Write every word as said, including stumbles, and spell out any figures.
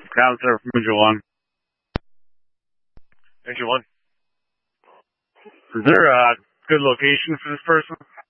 Counselor from Angel One. Angel One. Is there a good location for this person?